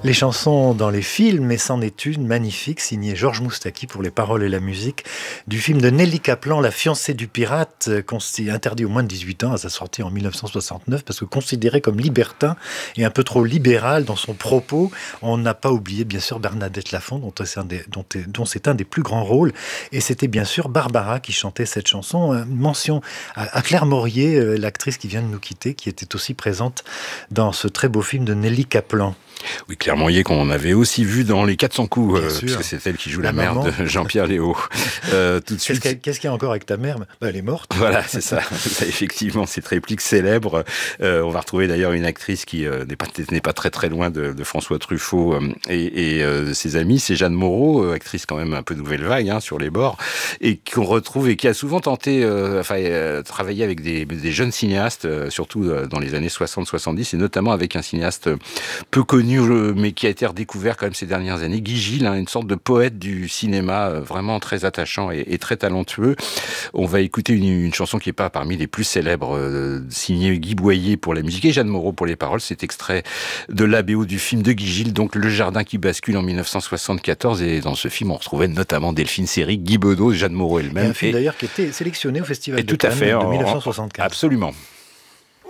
Les chansons dans les films, et c'en est une magnifique, signée Georges Moustaki pour les paroles et la musique, du film de Nelly Kaplan, La fiancée du pirate, interdit aux moins de 18 ans à sa sortie en 1969, parce que considéré comme libertin et un peu trop libéral dans son propos. On n'a pas oublié, bien sûr, Bernadette Lafont, dont c'est un des plus grands rôles, et c'était bien sûr Barbara qui chantait cette chanson. Mention à Claire Maurier, l'actrice qui vient de nous quitter, qui était aussi présente dans ce très beau film de Nelly Kaplan. Oui, Claire Maurier, qu'on avait aussi vu dans Les 400 coups, puisque c'est elle qui joue la mère de Jean-Pierre Léaud. Tout de suite. Qu'est-ce qu'il y a encore avec ta mère ? Elle est morte. Voilà, c'est ça. Effectivement, cette réplique célèbre. On va retrouver d'ailleurs une actrice qui n'est pas très très loin de François Truffaut et ses amis. C'est Jeanne Moreau, actrice quand même un peu nouvelle vague, sur les bords, et qu'on retrouve et qui a souvent tenté, travailler avec des jeunes cinéastes, surtout dans les années 60-70, et notamment avec un cinéaste peu connu, mais qui a été redécouvert quand même ces dernières années, Guy Gilles, une sorte de poète du cinéma, vraiment très attachant et très talentueux. On va écouter une chanson qui n'est pas parmi les plus célèbres, signée Guy Boyer pour la musique et Jeanne Moreau pour les paroles. C'est extrait de l'ABO du film de Guy Gilles, donc Le Jardin qui bascule en 1974. Et dans ce film, on retrouvait notamment Delphine Seyrig, Guy Bedos, Jeanne Moreau elle-même. Un film d'ailleurs qui était sélectionné au Festival de Cannes de 1964. Absolument.